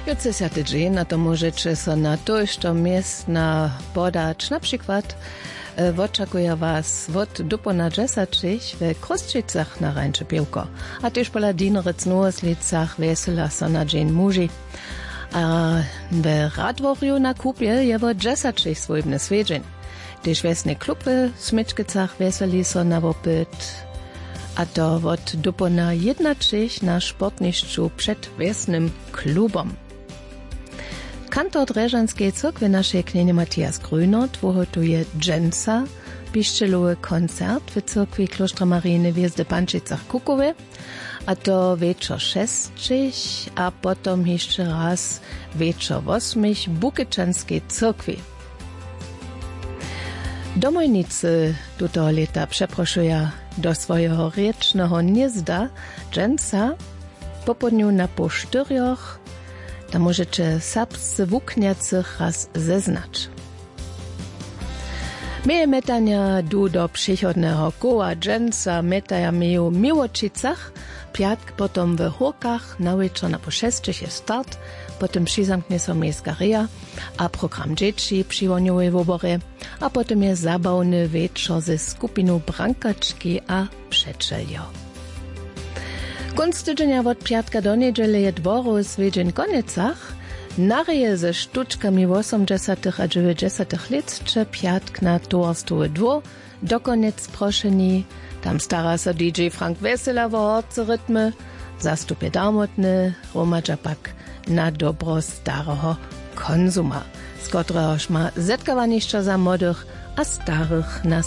10 dzień, to możecie so na to, što miestna podać, na przykład oczekuje was od dupona 10 w Kruszczycach na Rańcze Piłko, a też pola Dinerec Nuoslicach wesela so na dzień muži. A w Radworju na kupie je od 10 swojbny swiedzień. Też wesne klupy w Smyczkicach weseli so na wopyt, a to od dupona 11 na sportniszczu przed wesnym klubom. Kantor Dreżanskiej Cyrkwy naszej knienie Matthias Grünert wohotuje dżęca, piszczelowy koncert w Cyrkwi Klostra Maryjny w Jezdepantschicach-Kukowie, a to wieczor 6, a potom jeszcze raz wieczor 8 w Bukyczanskiej Cyrkwi. Domojnicy tuto leta przeproszuja do swojego riecznego gniezda dżęca po południu na po 4. Da możecie sapscy wukniacych raz zeznać. Meje metania do przychodnego koła dżęca metaja meju Miłočicach, piatk potom w Hórkach, na wieczor na po 6 jest start, potem przyzamknie so miejska reja, a program dzieci przyłoniowej wobory, a potem jest zabawny wieczor ze skupiną Brankaczki a Przeczeljo. Konc tydzienia od piatka do niedzieli je dworu swiedzień konecach, nareje ze sztuczkami 80 a 90 lat, czy piatk na towarstwowy dwór, do koniec proszeni, tam stara se DJ Frank Wesela w horce rytmy, zastupie damotny, romadża pak na dobro starego konzuma, z któregoż ma zetkawaniszcza za młodych a starych na